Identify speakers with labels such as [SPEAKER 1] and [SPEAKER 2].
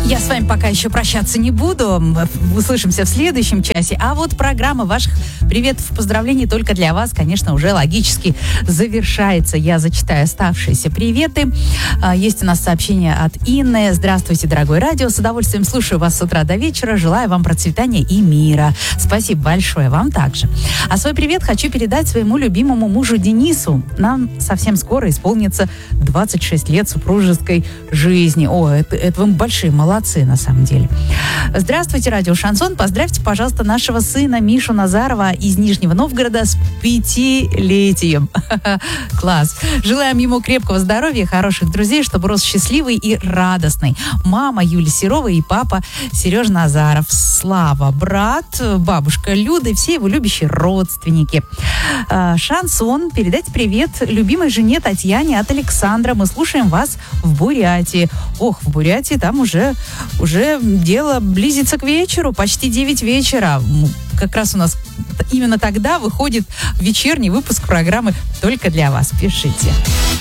[SPEAKER 1] Я с вами пока еще прощаться не буду. Услышимся в следующем часе. А вот программа ваших приветов и поздравлений только для вас, конечно, уже логически завершается. Я зачитаю оставшиеся приветы. Есть у нас сообщение от Инны. Здравствуйте, дорогой радио. С удовольствием слушаю вас с утра до вечера. Желаю вам процветания и мира. Спасибо большое. Вам также. А свой привет хочу передать своему любимому мужу Денису. Нам совсем скоро исполнится 26 лет супружеской жизни. О, это вы большие молодцы, на самом деле. Здравствуйте, радио Шансон. Поздравьте, пожалуйста, нашего сына Мишу Назарова из Нижнего Новгорода с 5-летием. Класс. Желаем ему крепкого здоровья, хороших друзей, чтобы рос счастливый и радостный. Мама Юлия Серова и папа Сережа Назаров. Слава, брат, бабушка Люда и все его любящие родственники. Шансон. Передайте привет любимой жене Татьяне от Александра. Мы слушаем вас в Бурятии. Ох, в Бурятии там уже дело близится к вечеру, почти 9 вечера. Как раз у нас именно тогда выходит вечерний выпуск программы «Только для вас». Пишите.